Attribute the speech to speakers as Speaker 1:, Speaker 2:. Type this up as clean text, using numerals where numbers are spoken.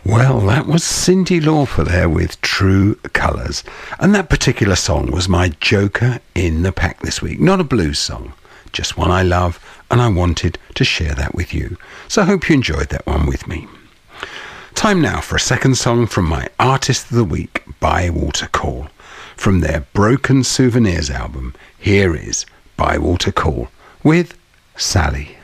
Speaker 1: Well, that was Cyndi Lauper there with True Colours. And that particular song was my joker in the pack this week. Not a blues song, just one I love, and I wanted to share that with you. So I hope you enjoyed that one with me. Time now for a second song from my Artist of the Week, Bywater Call. From their Broken Souvenirs album, here is Bywater Call with Sally.